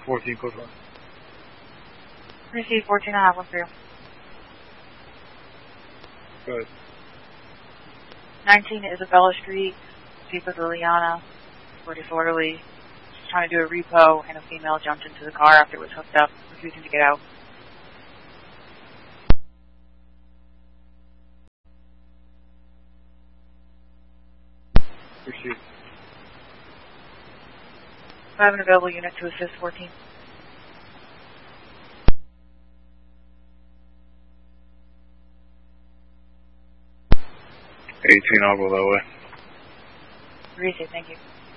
14, code 1. Receive 14, I have one for you. Go ahead. 19 Isabella Street, speak with Liliana, 44 orderly. She's trying to do a repo, and a female jumped into the car after it was hooked up, refusing to get out. Receive. I have an available unit to assist 14. I'll go that way. Receive, thank you.